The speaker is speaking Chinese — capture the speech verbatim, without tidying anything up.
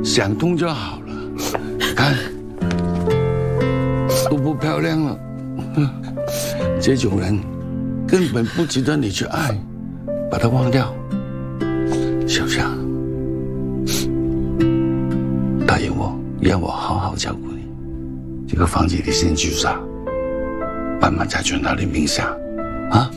想通就好了。看，都不漂亮了。这种人根本不值得你去爱，把他忘掉。小夏，答应我，让我好好照顾你。这个房间你先住下，慢慢再去那里冥想，啊。